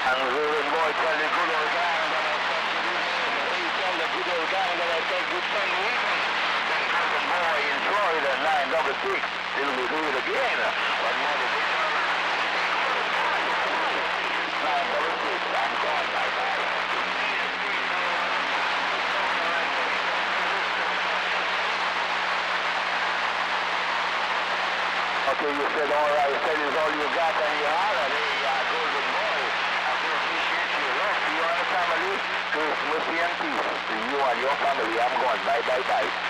And Golden Boy tell the good old gang that I said to you, he tell the good old gang that I said good son weekend. Then Golden Boy in Florida, 966, till we do it again. One more to 966, I'm gone, bye-bye. Okay, you said all I said is all you got and you are a Golden Boy. I do appreciate your love to you and the family. Christmas and peace to you and your family. I'm gone. Bye, bye, bye.